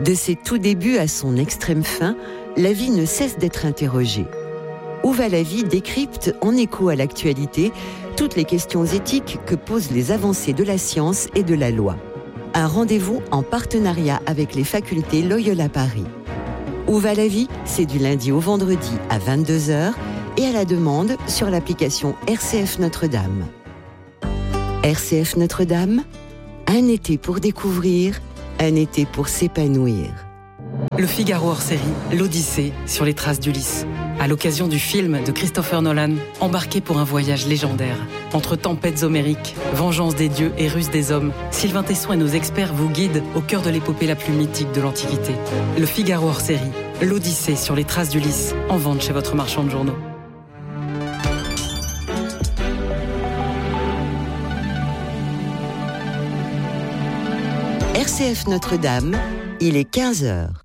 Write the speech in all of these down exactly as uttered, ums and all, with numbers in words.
De ses tout débuts à son extrême fin, la vie ne cesse d'être interrogée. Où va la vie décrypte, en écho à l'actualité, toutes les questions éthiques que posent les avancées de la science et de la loi. Un rendez-vous en partenariat avec les facultés Loyola Paris. Où va la vie ? C'est du lundi au vendredi à vingt-deux heures et à la demande sur l'application R C F Notre-Dame. R C F Notre-Dame, un été pour découvrir, un été pour s'épanouir. Le Figaro hors série, l'Odyssée sur les traces d'Ulysse. À l'occasion du film de Christopher Nolan, embarqué pour un voyage légendaire. Entre tempêtes homériques, vengeance des dieux et ruse des hommes, Sylvain Tesson et nos experts vous guident au cœur de l'épopée la plus mythique de l'Antiquité. Le Figaro hors série, l'Odyssée sur les traces d'Ulysse, en vente chez votre marchand de journaux. R C F Notre-Dame, il est quinze heures.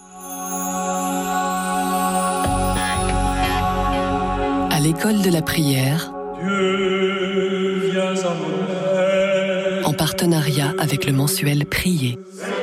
À l'école de la prière, Dieu, viens à mon aide. En partenariat avec le mensuel Prier.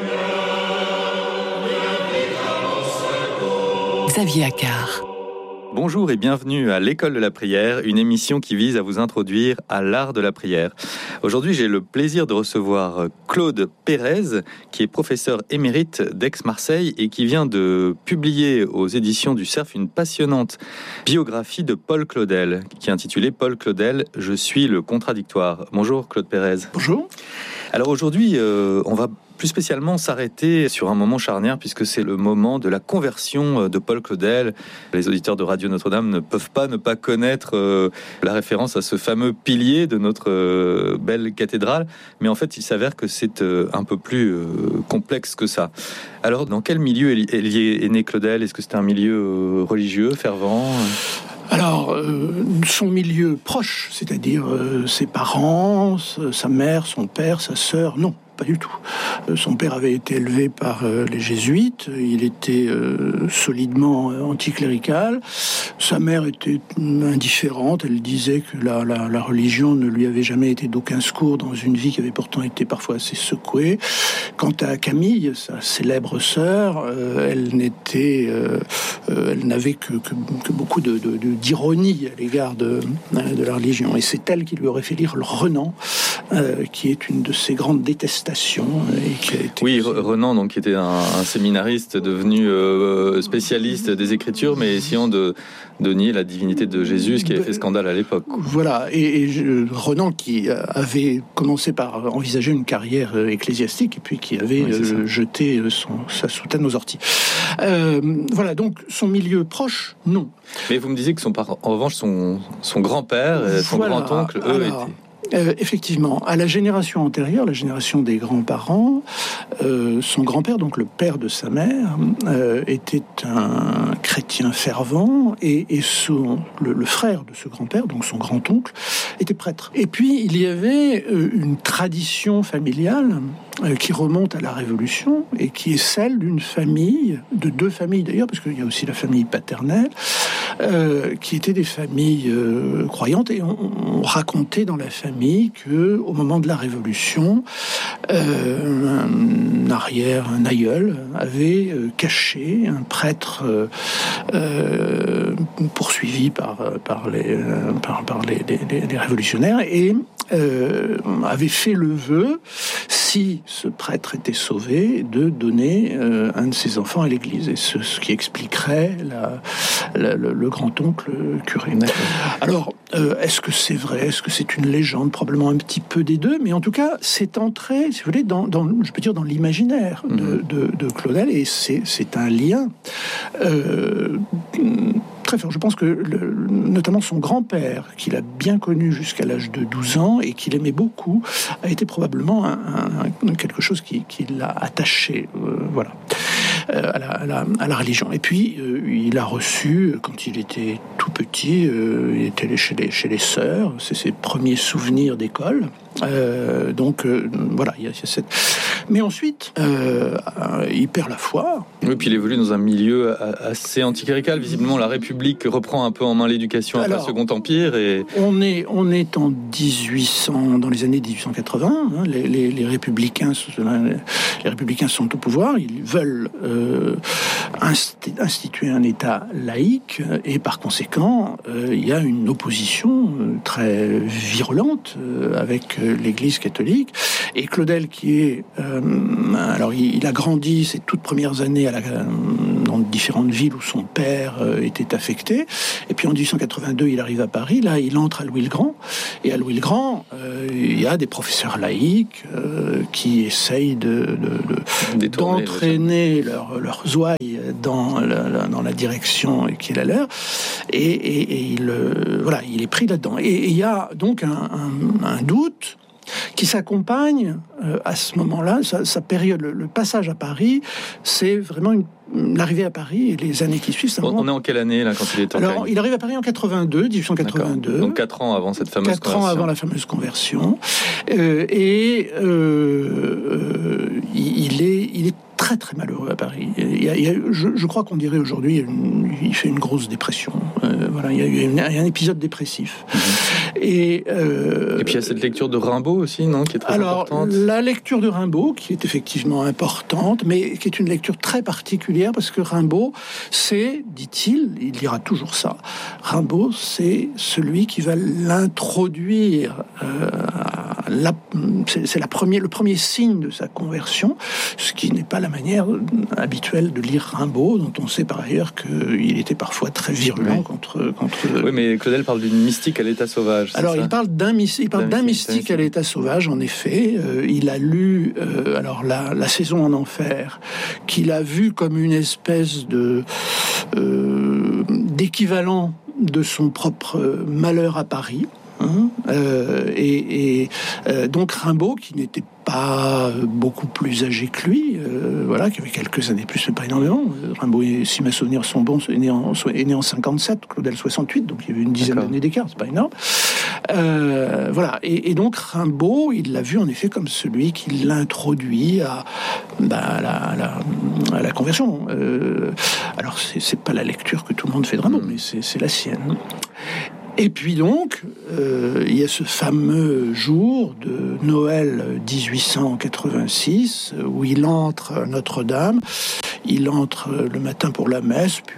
Xavier Accard. Bonjour et bienvenue à l'École de la prière, une émission qui vise à vous introduire à l'art de la prière. Aujourd'hui, j'ai le plaisir de recevoir Claude Pérez, qui est professeur émérite d'Aix-Marseille et qui vient de publier aux éditions du Cerf une passionnante biographie de Paul Claudel, qui est intitulée « Paul Claudel, je suis le contradictoire ». Bonjour Claude Pérez. Bonjour. Alors aujourd'hui, euh, on va plus spécialement s'arrêter sur un moment charnière puisque c'est le moment de la conversion de Paul Claudel. Les auditeurs de Radio Notre-Dame ne peuvent pas ne pas connaître euh, la référence à ce fameux pilier de notre euh, belle cathédrale, mais en fait il s'avère que c'est euh, un peu plus euh, complexe que ça. Alors dans quel milieu est, est, est né Claudel ? Est-ce que c'est un milieu euh, religieux, fervent ? Alors, euh, son milieu proche, c'est-à-dire euh, ses parents, sa mère, son père, sa sœur, non. Pas du tout. Euh, son père avait été élevé par euh, les jésuites, il était euh, solidement euh, anticlérical. Sa mère était indifférente, elle disait que la, la, la religion ne lui avait jamais été d'aucun secours dans une vie qui avait pourtant été parfois assez secouée. Quant à Camille, sa célèbre sœur, euh, elle n'était, euh, euh, elle n'avait que, que, que beaucoup de, de, de, d'ironie à l'égard de, de la religion. Et c'est elle qui lui aurait fait lire le Renan, euh, qui est une de ses grandes détestations. Et qui a été oui, aussi... Renan, donc, qui était un, un séminariste devenu euh, spécialiste des Écritures, mais essayant de, de nier la divinité de Jésus, ce qui avait fait scandale à l'époque. Voilà, et, et je, Renan qui avait commencé par envisager une carrière ecclésiastique et puis qui avait oui, euh, jeté son, sa soutane aux orties. Euh, voilà, donc son milieu proche, non. Mais vous me disiez que son, en revanche, son, son grand-père et son voilà, grand-oncle, eux, alors, étaient... Euh, effectivement, à la génération antérieure, la génération des grands-parents, euh, son grand-père, donc le père de sa mère, euh, était un chrétien fervent et, et son, le, le frère de ce grand-père, donc son grand-oncle, était prêtre. Et puis, il y avait euh, une tradition familiale euh, qui remonte à la Révolution et qui est celle d'une famille, de deux familles d'ailleurs, parce qu'il y a aussi la famille paternelle, euh, qui étaient des familles euh, croyantes, et on, on racontait dans la famille que, au moment de la Révolution, euh, un arrière, un aïeul avait euh, caché un prêtre euh, euh, poursuivi par par les euh, par, par les, les, les révolutionnaires et euh, avait fait le vœu, si ce prêtre était sauvé, de donner euh, un de ses enfants à l'église, et ce, ce qui expliquerait la, la, le, le grand-oncle curé. D'accord. Alors, euh, est-ce que c'est vrai ? Est-ce que c'est une légende ? Probablement un petit peu des deux, mais en tout cas, c'est entré, si vous voulez, dans, dans je peux dire, dans l'imaginaire de, mmh. de, de Claudel, et c'est, c'est un lien euh, très fort. Je pense que, le, notamment son grand-père, qu'il a bien connu jusqu'à l'âge de douze ans et qu'il aimait beaucoup, a été probablement un, un, quelque chose qui, qui l'a attaché. Euh, voilà. à, la, à, la, à la religion. Et puis, euh, il a reçu, quand il était tout petit, euh, il était allé chez les, chez les sœurs, c'est ses premiers souvenirs d'école. Euh, donc euh, voilà, il y a, il y a cette. Mais ensuite, euh, il perd la foi. Oui, puis il évolue dans un milieu assez anticlérical. Visiblement, la République reprend un peu en main l'éducation après le Second Empire. Et on est on est en dix-huit cents, dans les années dix-huit cent quatre-vingts. Hein, les, les, les républicains, les républicains sont au pouvoir. Ils veulent euh, instituer un État laïque et par conséquent, euh, il y a une opposition très virulente euh, avec l'Église catholique. Et Claudel, qui est... Euh, alors, il, il a grandi ces toutes premières années à la, dans différentes villes où son père euh, était affecté. Et puis, en dix-huit cent quatre-vingt-deux, il arrive à Paris. Là, il entre à Louis-le-Grand. Et à Louis-le-Grand, euh, il y a des professeurs laïcs euh, qui essayent de, de, de, d'entraîner leurs leur ouailles dans la, dans la direction qui est la leur. Et, et, et il, euh, voilà, il est pris là-dedans. Et, et il y a donc un, un, un doute qui s'accompagne euh, à ce moment-là, sa, sa période, le, le passage à Paris, c'est vraiment une, l'arrivée à Paris et les années qui suivent. On, moment... on est en quelle année là quand il est en Alors, il arrive à Paris en quatre-vingt-deux, dix-huit cent quatre-vingt-deux. D'accord. Donc quatre ans avant cette fameuse quatre conversion. Quatre ans avant la fameuse conversion. Euh, et euh, euh, il est, il est très très malheureux à Paris. Il y a, il y a, je, je crois qu'on dirait aujourd'hui, une, il fait une grosse dépression. Euh, voilà, il y a eu une, un épisode dépressif. Mmh. Et, euh, et puis il y a cette lecture de Rimbaud aussi, non, qui est très alors, importante. La lecture de Rimbaud, qui est effectivement importante, mais qui est une lecture très particulière, parce que Rimbaud, c'est, dit-il, il dira toujours ça, Rimbaud, c'est celui qui va l'introduire, euh, la, c'est, c'est la première, le premier signe de sa conversion, ce qui n'est pas la manière habituelle de lire Rimbaud, dont on sait par ailleurs qu'il était parfois très virulent oui. contre, contre... Oui, mais Claudel parle d'une mystique à l'état sauvage. Alors, ça il parle d'un, il parle d'un, d'un mystique, mystique à l'état sauvage, en effet. Euh, il a lu euh, alors la, la Saison en enfer, qu'il a vu comme une espèce de euh, d'équivalent de son propre malheur à Paris. Hein, euh, et, et euh, donc Rimbaud, qui n'était pas beaucoup plus âgé que lui, euh, voilà, qui avait quelques années plus, mais pas énormément. Rimbaud, si mes souvenirs sont bons, est né en, est né en cinquante-sept, Claudel soixante-huit, donc il y avait une dizaine D'accord. d'années d'écart, c'est pas énorme. Euh, voilà, et, et donc Rimbaud, il l'a vu en effet comme celui qui l'introduit à, bah, à, la, à, la, à la conversion. Euh, alors, c'est, c'est pas la lecture que tout le monde fait de Rimbaud, mais c'est, c'est la sienne. Et puis donc, euh, il y a ce fameux jour de Noël dix-huit cent quatre-vingt-six où il entre à Notre-Dame, il entre le matin pour la messe, puis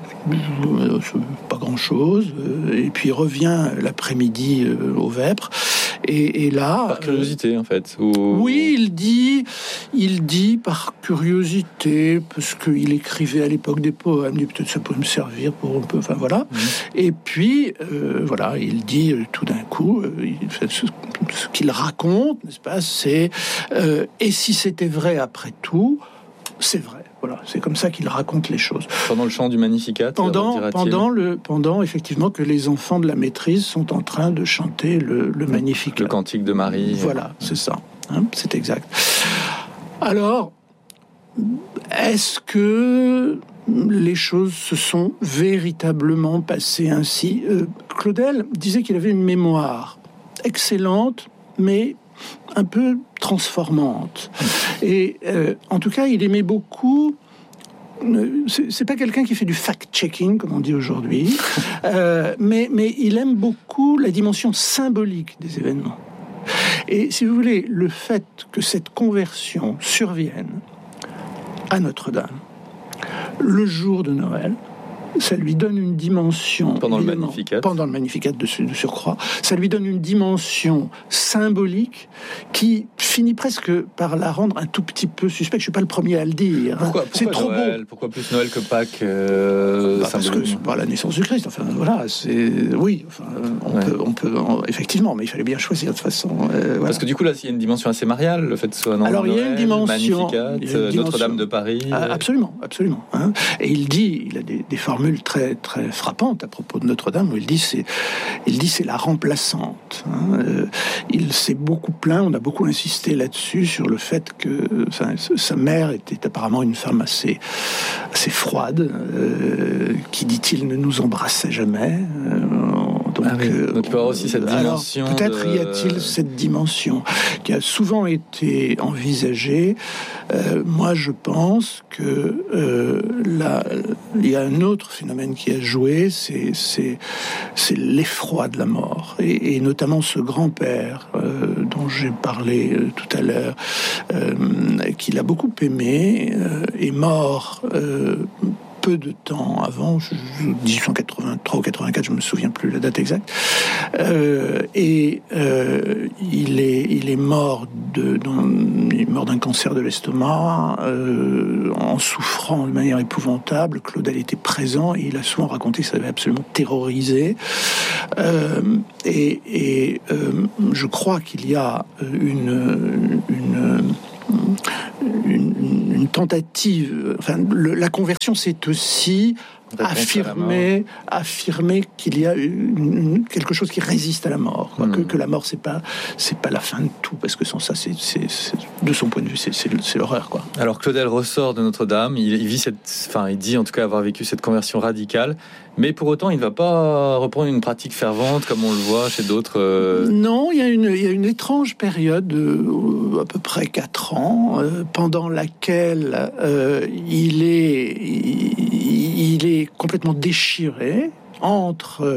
pas grand-chose, et puis il revient l'après-midi au Vêpres. Et, et là, par curiosité, euh, en fait. Ou... Oui, il dit, il dit par curiosité, parce qu'il écrivait à l'époque des poèmes, il dit peut-être ça peut me servir pour un peu, enfin voilà. Mmh. Et puis, euh, voilà, il dit euh, tout d'un coup, euh, il fait ce, ce qu'il raconte, n'est-ce pas, c'est euh, et si c'était vrai après tout, c'est vrai. Voilà, c'est comme ça qu'il raconte les choses. Pendant le chant du Magnificat, pendant, pendant, le, pendant effectivement que les enfants de la maîtrise sont en train de chanter le, le Magnificat. Le cantique de Marie. Voilà, c'est ça. Hein, c'est exact. Alors, est-ce que les choses se sont véritablement passées ainsi ? euh, Claudel disait qu'il avait une mémoire excellente, mais un peu transformante. Et euh, en tout cas, il aimait beaucoup... Euh, c'est, c'est pas quelqu'un qui fait du fact-checking, comme on dit aujourd'hui, euh, mais, mais il aime beaucoup la dimension symbolique des événements. Et si vous voulez, le fait que cette conversion survienne à Notre-Dame, le jour de Noël, ça lui donne une dimension... Pendant le Magnificat. Pendant le Magnificat de, de surcroît. Ça lui donne une dimension symbolique qui finit presque par la rendre un tout petit peu suspecte. Je ne suis pas le premier à le dire. Pourquoi, pourquoi c'est trop Noël, beau. Pourquoi plus Noël que Pâques euh, bah Parce que c'est pas la naissance du Christ. Enfin, voilà, c'est... Oui, enfin, on, ouais. peut, on peut... Effectivement, mais il fallait bien choisir de toute façon. Euh, voilà. Parce que du coup, là, il y a une dimension assez mariale, le fait de soit Alors, Noël, il y a une dimension... Magnificat, il y a une dimension, Notre-Dame de Paris... Ah, absolument, absolument. Hein. Et il dit, il a des, des formules formule très très frappante à propos de Notre-Dame où il dit c'est il dit c'est la remplaçante. Hein. Euh, il s'est beaucoup plaint, on a beaucoup insisté là-dessus sur le fait que enfin, sa mère était apparemment une femme assez assez froide, euh, qui dit-il ne nous embrassait jamais. Euh, Donc, ah oui. Donc il peut y avoir aussi cette dimension. Alors, peut-être de... y a-t-il cette dimension qui a souvent été envisagée. Euh, moi, je pense que euh, là, il y a un autre phénomène qui a joué, c'est, c'est, c'est l'effroi de la mort. Et, et notamment ce grand-père euh, dont j'ai parlé euh, tout à l'heure, euh, qu'il a beaucoup aimé, euh, est mort... Euh, peu de temps avant, dix-huit cent quatre-vingt-trois ou quatre-vingt-quatre, je me souviens plus la date exacte, euh, et euh, il est il est mort de dans, il est mort d'un cancer de l'estomac, euh, en souffrant de manière épouvantable. Claudel était présent et il a souvent raconté que ça avait absolument terrorisé. Euh, et et euh, je crois qu'il y a une une Une, une tentative, enfin, le, la conversion, c'est aussi affirmer, affirmer qu'il y a une, une, quelque chose qui résiste à la mort, quoi, mmh. que, que la mort c'est pas c'est pas la fin de tout, parce que sans ça, c'est, c'est, c'est de son point de vue, c'est, c'est, c'est l'horreur, quoi. Alors Claudel ressort de Notre-Dame, il, il vit cette, enfin, il dit en tout cas avoir vécu cette conversion radicale. Mais pour autant, il ne va pas reprendre une pratique fervente comme on le voit chez d'autres. Euh... Non, il y a une, il y a une étrange période, euh, à peu près quatre ans, euh, pendant laquelle euh, il est, il, il est complètement déchiré entre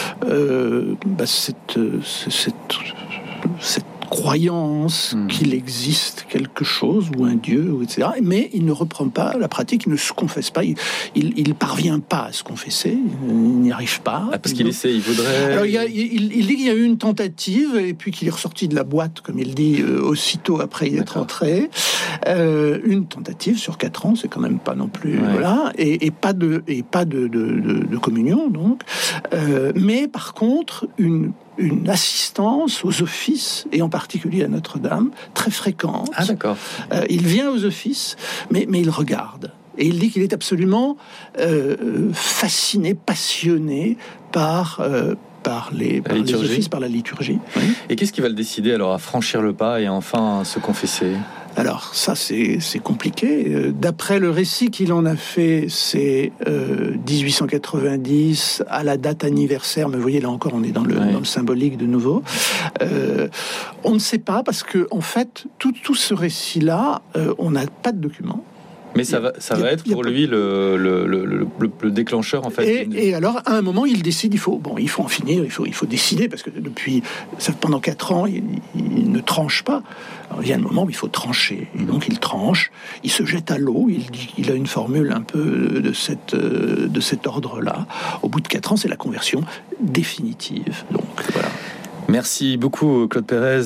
euh, bah, cette, cette, cette croyance mmh. qu'il existe quelque chose ou un dieu, et cetera. Mais il ne reprend pas la pratique, il ne se confesse pas, il, il, il parvient pas à se confesser, il n'y arrive pas. Ah, parce qu'il donc... essaie, il voudrait... Alors, il, y a, il, il dit qu'il y a eu une tentative, et puis qu'il est ressorti de la boîte, comme il dit, euh, aussitôt après y être D'accord. entré. Euh, une tentative sur quatre ans, c'est quand même pas non plus... Ouais. Voilà, et, et pas, de, et pas de, de, de, de communion, donc. Euh, mais par contre, une... une assistance aux offices, et en particulier à Notre-Dame, très fréquente. Ah, d'accord. Euh, il vient aux offices, mais, mais il regarde. Et il dit qu'il est absolument euh, fasciné, passionné par... Euh, par, les, par les offices, par la liturgie. Oui. Et qu'est-ce qui va le décider alors à franchir le pas et enfin se confesser ? Alors ça, c'est, c'est compliqué. D'après le récit qu'il en a fait, c'est euh, dix-huit cent quatre-vingt-dix, à la date anniversaire, mais vous voyez, là encore, on est dans le, ouais. dans le symbolique de nouveau. Euh, on ne sait pas, parce que en fait, tout, tout ce récit-là, euh, on n'a pas de document. Mais ça va, ça va être pour lui le, le, le, le, le déclencheur, en fait. Et, et alors, à un moment, il décide, il faut, bon, il faut en finir, il faut, il faut décider, parce que depuis, ça, pendant quatre ans, il, il ne tranche pas. Alors, il y a un moment où il faut trancher. Et donc, il tranche, il se jette à l'eau, il dit qu'il a une formule un peu de, cette, de cet ordre-là. Au bout de quatre ans, c'est la conversion définitive. Donc, voilà. Merci beaucoup Claude Pérez.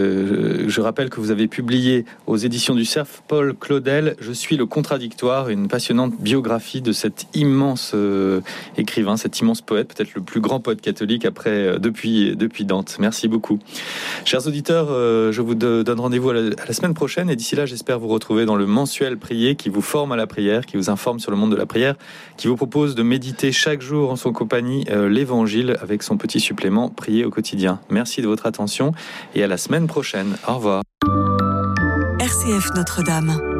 Je rappelle que vous avez publié aux éditions du Cerf Paul Claudel, Je suis le contradictoire, une passionnante biographie de cet immense écrivain, cet immense poète, peut-être le plus grand poète catholique après, depuis, depuis Dante. Merci beaucoup. Chers auditeurs, je vous donne rendez-vous à la, à la semaine prochaine et d'ici là, j'espère vous retrouver dans le mensuel Prier qui vous forme à la prière, qui vous informe sur le monde de la prière, qui vous propose de méditer chaque jour en son compagnie l'Évangile avec son petit supplément Prier au quotidien. Merci de votre attention et à la semaine prochaine. Au revoir. R C F Notre-Dame.